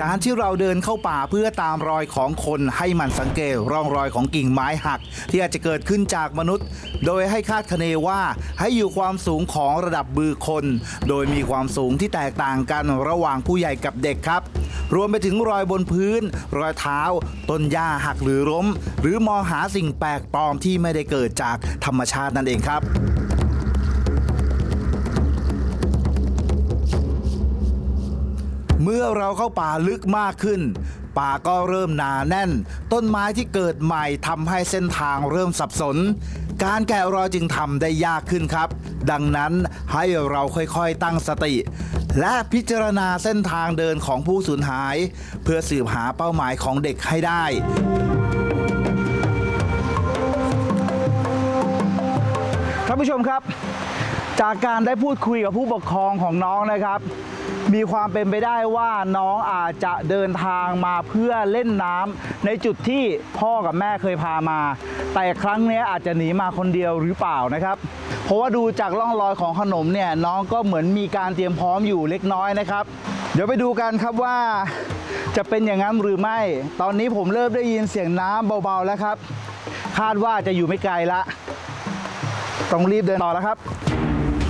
การที่เราเดินเข้าป่าเพื่อตามรอยของคนให้มันสังเกตร่องรอยของกิ่งไม้หักที่อาจจะเกิดขึ้นจากมนุษย์โดยให้คาดคะเนว่าให้อยู่ความสูงของระดับมือคนโดยมีความสูงที่แตกต่างกันระหว่างผู้ใหญ่กับเด็กครับรวมไปถึงรอยบนพื้นรอยเท้าต้นหญ้าหักหรือล้มหรือมองหาสิ่งแปลกปลอมที่ไม่ได้เกิดจากธรรมชาตินั่นเองครับเมื่อเราเข้าป่าลึกมากขึ้นป่าก็เริ่มหนาแน่นต้นไม้ที่เกิดใหม่ทำให้เส้นทางเริ่มสับสนการแกะรอยจึงทำได้ยากขึ้นครับดังนั้นให้เราค่อยๆตั้งสติและพิจารณาเส้นทางเดินของผู้สูญหายเพื่อสืบหาเป้าหมายของเด็กให้ได้ท่านผู้ชมครับจากการได้พูดคุยกับผู้ปกครองของน้องนะครับมีความเป็นไปได้ว่าน้องอาจจะเดินทางมาเพื่อเล่นน้ำในจุดที่พ่อกับแม่เคยพามาแต่ครั้งนี้อาจจะหนีมาคนเดียวหรือเปล่านะครับเพราะว่าดูจากร่องรอยของขนมเนี่ยน้องก็เหมือนมีการเตรียมพร้อมอยู่เล็กน้อยนะครับเดี๋ยวไปดูกันครับว่าจะเป็นอย่างนั้นหรือไม่ตอนนี้ผมเริ่มได้ยินเสียงน้ำเบาๆแล้วครับคาดว่าจะอยู่ไม่ไกลละต้องรีบเดินต่อแล้วครับ